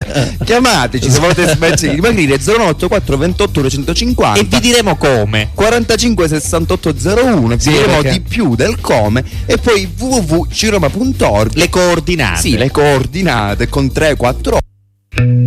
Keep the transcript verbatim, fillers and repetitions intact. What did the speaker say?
Chiamateci se volete smettere di dimagrire, zero nove otto quattro ventotto duecentocinquanta e vi diremo come. quarantacinque sessantotto zero uno, Sì, vi diremo perché... di più del come, e poi w w w punto ciroma punto org, le coordinate. Sì, le coordinate con tre quattro